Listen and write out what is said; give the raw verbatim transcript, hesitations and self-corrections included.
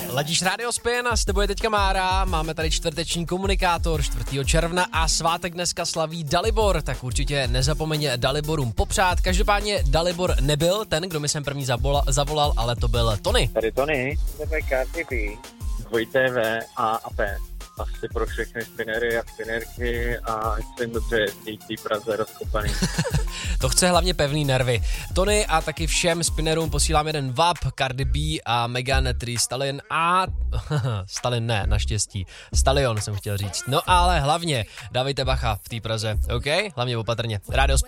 Ladíš Radio Spin a s tebou je teďka Mára, máme tady čtvrteční komunikátor čtvrtého června a svátek dneska slaví Dalibor, tak určitě nezapomeň Daliborům popřát. Každopádně Dalibor nebyl ten, kdo mi sem první zavolal, zavolal, ale to byl Tony. Tady Tony, tebe Cardi B, dvojité V a A P. Asi pro všechny spinery a spinerky a ať se jim dobře jezdí v té Praze rozkopaný. To chce hlavně pevný nervy. Tony a taky všem spinerům posílám jeden V A P, Cardi B a Megan Thee Stallion a... Stalin ne, naštěstí. Stallion jsem chtěl říct. No ale hlavně dávejte bacha v té Praze, OK? Hlavně opatrně. Radio Spin.